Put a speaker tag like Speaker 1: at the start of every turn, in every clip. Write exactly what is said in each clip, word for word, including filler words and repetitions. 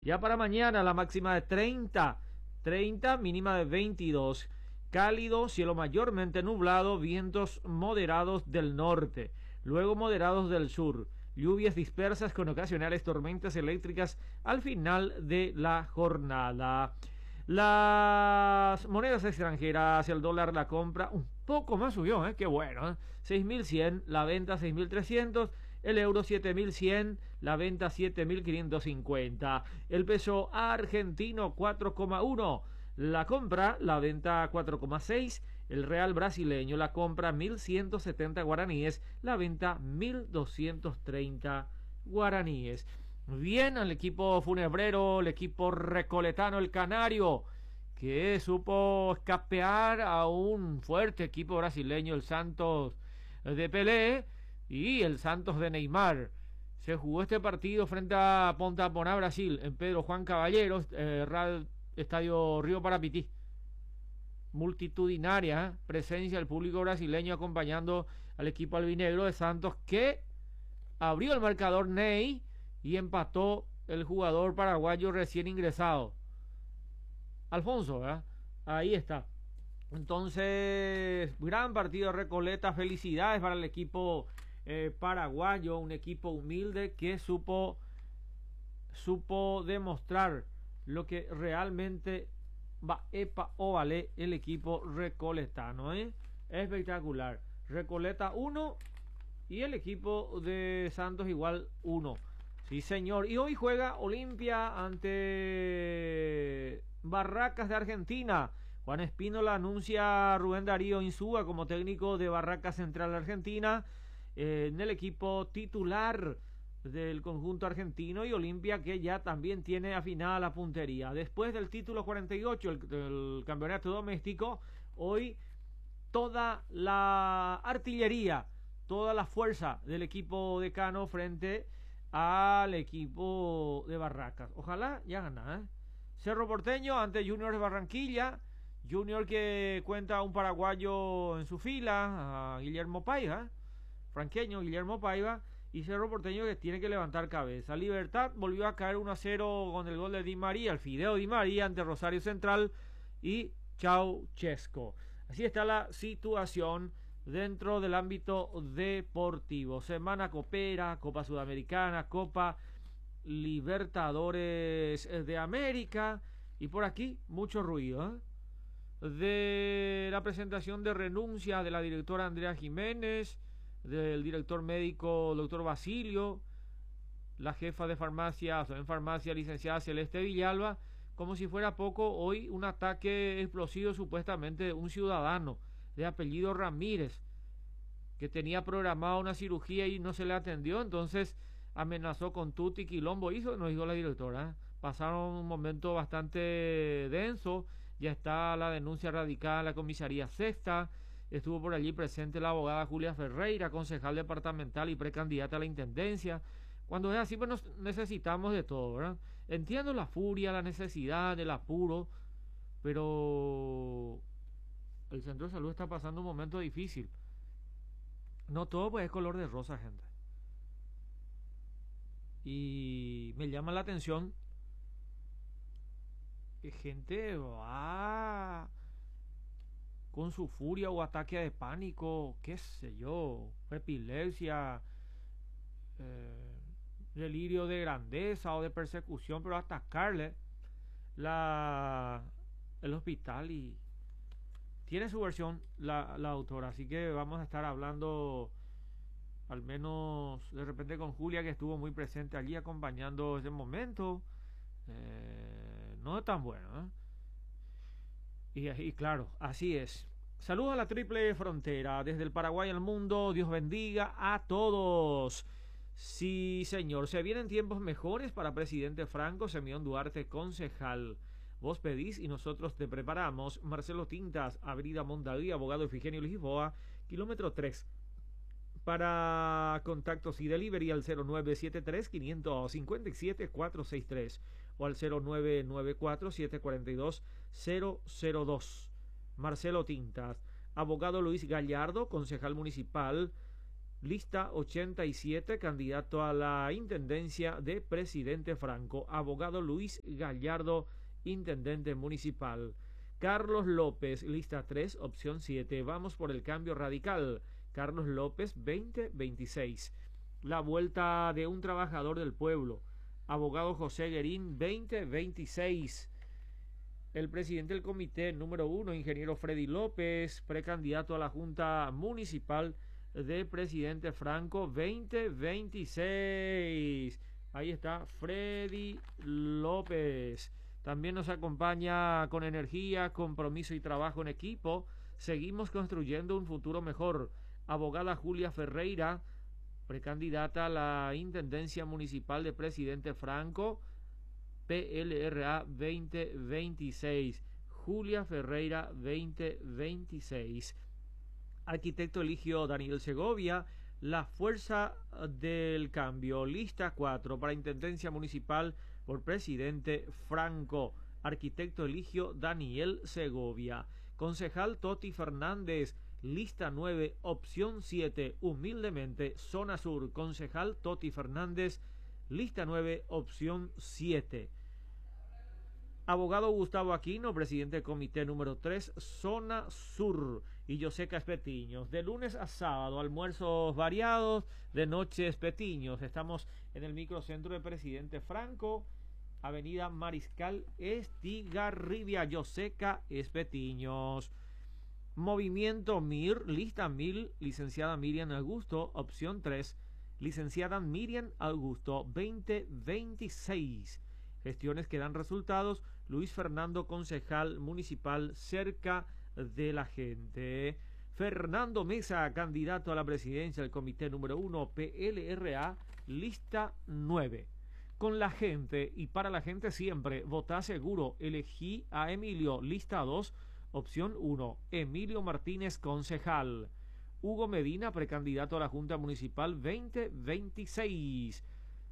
Speaker 1: Ya para mañana la máxima de treinta, treinta, mínima de veintidós. Cálido, cielo mayormente nublado, vientos moderados del norte, luego moderados del sur. Lluvias dispersas con ocasionales tormentas eléctricas al final de la jornada. Las monedas extranjeras, el dólar la compra un poco más subió, ¿eh? Qué bueno, ¿eh? seis mil cien, la venta seis mil trescientos, el euro siete mil cien, la venta siete mil quinientos cincuenta, el peso argentino cuatro coma uno, la compra, la venta cuatro coma seis, el real brasileño la compra mil ciento setenta guaraníes, la venta mil doscientos treinta guaraníes. Bien al equipo funebrero, el equipo recoletano, el Canario, que supo escapear a un fuerte equipo brasileño, el Santos de Pelé y el Santos de Neymar. Se jugó este partido frente a Ponta Porá, Brasil, en Pedro Juan Caballeros, eh, Estadio Río Parapití. Multitudinaria ¿eh? presencia del público brasileño acompañando al equipo albinegro de Santos, que abrió el marcador Ney y empató el jugador paraguayo recién ingresado, Alfonso, ¿verdad? Ahí está. Entonces, gran partido de Recoleta. Felicidades para el equipo eh, paraguayo, un equipo humilde que supo supo demostrar lo que realmente va epa o vale el equipo recoletano, ¿eh? Espectacular. Recoleta uno y el equipo de Santos igual uno. Sí, señor. Y hoy juega Olimpia ante Barracas de Argentina. Juan Espínola anuncia a Rubén Darío Insúa como técnico de Barracas Central Argentina eh, en el equipo titular del conjunto argentino, y Olimpia que ya también tiene afinada la puntería. Después del título cuarenta y ocho, el, el campeonato doméstico, hoy toda la artillería, toda la fuerza del equipo decano frente al equipo de Barracas. Ojalá ya gana, ¿eh? Cerro Porteño ante Junior de Barranquilla. Junior que cuenta un paraguayo en su fila, a Guillermo Paiva, franqueño Guillermo Paiva, y Cerro Porteño que tiene que levantar cabeza. Libertad volvió a caer uno a cero con el gol de Di María, el Fideo Di María ante Rosario Central y Ceausescu. Así está la situación dentro del ámbito deportivo. Semana copera, Copa Sudamericana, Copa Libertadores de América, y por aquí mucho ruido, ¿eh? De la presentación de renuncia de la directora Andrea Jiménez, del director médico doctor Basilio, la jefa de farmacia, o sea, en farmacia, licenciada Celeste Villalba. Como si fuera poco, hoy un ataque explosivo supuestamente de un ciudadano de apellido Ramírez, que tenía programada una cirugía y no se le atendió, entonces amenazó con tuti quilombo, hizo, nos dijo la directora. Pasaron un momento bastante denso, ya está la denuncia radicada en la comisaría sexta, estuvo por allí presente la abogada Julia Ferreira, concejal departamental y precandidata a la intendencia. Cuando es así, pues nos necesitamos de todo, ¿verdad? Entiendo la furia, la necesidad, el apuro, pero el centro de salud está pasando un momento difícil. No todo pues es color de rosa, gente. Y me llama la atención que gente va con su furia o ataque de pánico, qué sé yo, epilepsia, eh, delirio de grandeza o de persecución, pero atacarle la, el hospital, y tiene su versión la, la autora, así que vamos a estar hablando al menos de repente con Julia, que estuvo muy presente allí acompañando ese momento. Eh, no es tan bueno, ¿eh? Y, y claro, así es. Saludos a la triple frontera, desde el Paraguay al mundo. Dios bendiga a todos. Sí, señor, se vienen tiempos mejores para presidente Franco. Semión Duarte, concejal. Vos pedís y nosotros te preparamos. Marcelo Tintas, Avenida Mondaví, abogado Efigenio Lisboa, kilómetro tres. Para contactos y delivery al cero nueve siete tres, cinco cinco siete, cuatro seis tres o al cero nueve nueve cuatro, siete cuatro dos, cero cero dos. Marcelo Tintas. Abogado Luis Gallardo, concejal municipal Lista ochenta y siete, candidato a la intendencia de Presidente Franco, abogado Luis Gallardo, intendente municipal. Carlos López, lista tres, opción siete, Vamos por el Cambio Radical, Carlos López, veinte veintiséis. La Vuelta de un Trabajador del Pueblo, abogado José Guerín, veinte veintiséis. El presidente del comité número uno, ingeniero Freddy López, precandidato a la Junta Municipal de Presidente Franco, veinte veintiséis. Ahí está Freddy López. También nos acompaña con energía, compromiso y trabajo en equipo. Seguimos construyendo un futuro mejor. Abogada Julia Ferreira, precandidata a la Intendencia Municipal de Presidente Franco, P L R A veinte veintiséis. Julia Ferreira veinte veintiséis. Arquitecto Eligio Daniel Segovia, La Fuerza del Cambio, lista cuatro para Intendencia Municipal por Presidente Franco. Arquitecto Eligio Daniel Segovia. Concejal Toti Fernández, lista nueve, opción siete, humildemente, zona sur. Concejal Toti Fernández, lista nueve, opción siete. Abogado Gustavo Aquino, presidente del comité número tres, zona sur. Y Yoseca Espetiños. De lunes a sábado, almuerzos variados, de noche Espetiños. Estamos en el microcentro de Presidente Franco, avenida Mariscal Estigarribia. Yoseca Espetiños. Movimiento M I R, lista mil, licenciada Miriam Augusto, opción tres, licenciada Miriam Augusto, veinte veintiséis. Gestiones que dan resultados. Luis Fernando, concejal municipal, cerca de la gente. Fernando Mesa, candidato a la presidencia del comité número uno, P L R A, lista nueve. Con la gente y para la gente siempre, votá seguro. Elegí a Emilio, lista dos, opción uno. Emilio Martínez, concejal. Hugo Medina, precandidato a la Junta Municipal, veinte veintiséis.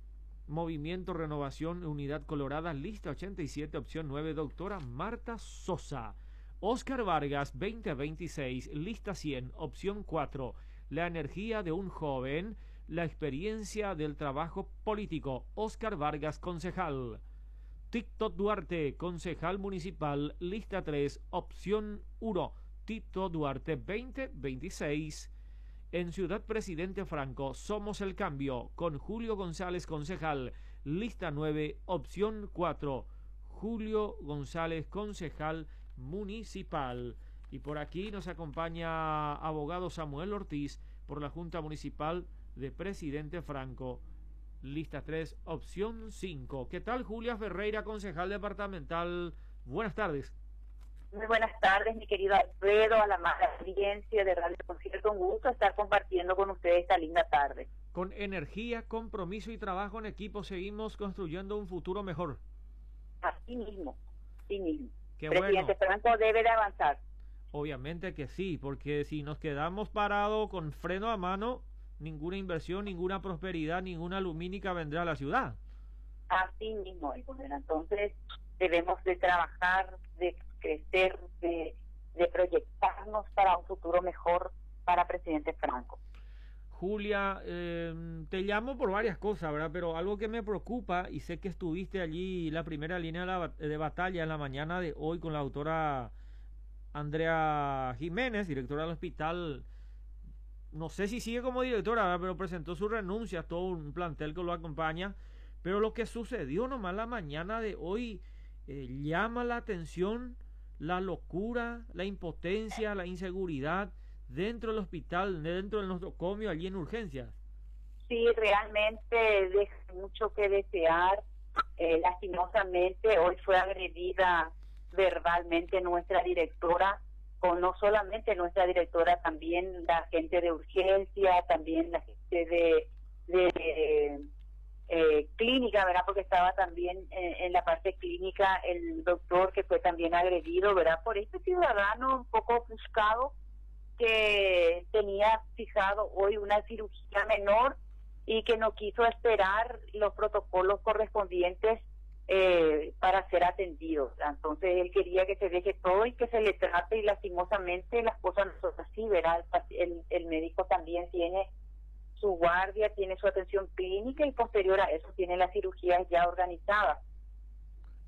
Speaker 1: Movimiento Renovación Unidad Colorada, lista ochenta y siete, opción nueve, doctora Marta Sosa. Oscar Vargas, veinte veintiséis, lista cien, opción cuatro, la energía de un joven, la experiencia del trabajo político. Oscar Vargas, concejal. Tito Duarte, concejal municipal, lista tres, opción uno, Tito Duarte, veinte veintiséis. En Ciudad Presidente Franco, Somos el Cambio, con Julio González, concejal, lista nueve, opción cuatro, Julio González, concejal municipal. Y por aquí nos acompaña abogado Samuel Ortiz por la Junta Municipal de Presidente Franco, lista tres, opción cinco. ¿Qué tal, Julia Ferreira, concejal departamental? Buenas tardes.
Speaker 2: Muy buenas tardes, mi querido Alfredo, a la mala audiencia de Radio Concierto. Un gusto estar compartiendo con ustedes esta linda tarde.
Speaker 1: Con energía, compromiso y trabajo en equipo seguimos construyendo un futuro mejor.
Speaker 2: Así mismo, así mismo.
Speaker 1: Qué
Speaker 2: Presidente
Speaker 1: bueno.
Speaker 2: Franco debe de avanzar.
Speaker 1: Obviamente que sí, porque si nos quedamos parados con freno a mano, ninguna inversión, ninguna prosperidad, ninguna lumínica vendrá a la ciudad.
Speaker 2: Así mismo, entonces debemos de trabajar, de crecer, de, de proyectarnos para un futuro mejor para Presidente Franco.
Speaker 1: Julia, eh, te llamo por varias cosas, ¿verdad? Pero algo que me preocupa, y sé que estuviste allí en la primera línea de, la, de batalla en la mañana de hoy con la doctora Andrea Jiménez, directora del hospital. No sé si sigue como directora, ¿verdad? Pero presentó su renuncia, todo un plantel que lo acompaña. Pero lo que sucedió nomás la mañana de hoy eh, llama la atención, la locura, la impotencia, la inseguridad dentro del hospital, dentro del nosocomio, allí en urgencias.
Speaker 2: Sí, realmente deja mucho que desear. Eh, lastimosamente, hoy fue agredida verbalmente nuestra directora, o no solamente nuestra directora, también la gente de urgencia, también la gente de, de eh, clínica, ¿verdad? Porque estaba también en, en la parte clínica el doctor que fue también agredido, ¿verdad? Por este ciudadano un poco ofuscado que tenía fijado hoy una cirugía menor y que no quiso esperar los protocolos correspondientes eh, para ser atendido. Entonces él quería que se deje todo y que se le trate, y lastimosamente las cosas no son así, ¿verdad? El, el médico también tiene su guardia, tiene su atención clínica y posterior a eso tiene las cirugías ya organizadas.